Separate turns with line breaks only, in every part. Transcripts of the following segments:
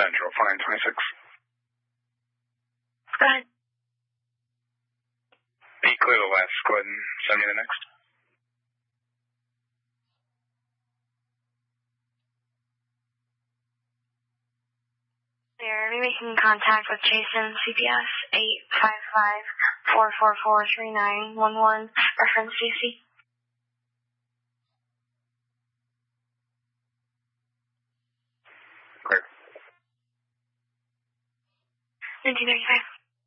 Central, flying 26.
Go ahead.
Be clear the last. Go ahead and send me the next.
They're making contact with Jason, CPS 855-444-3911, reference CC.
Clear.
1935.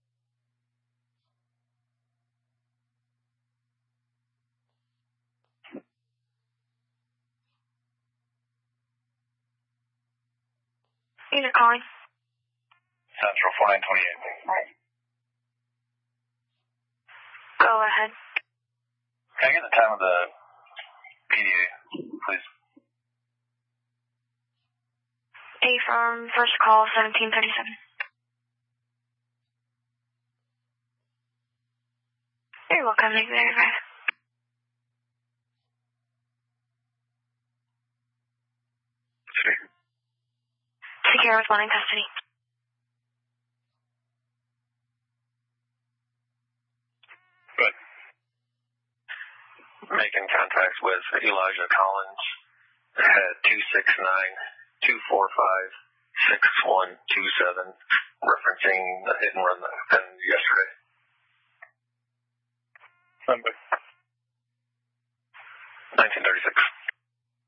Unit calling.
Central, flying 28.
Go ahead.
Can I get the time of the PDA, please?
Affirm, first call, 1737. You're welcome, 1935. Secure responding custody.
Good.
Making contacts with Elijah Collins at 269-245-6127, referencing the hit and run that happened yesterday.
Number.
1936.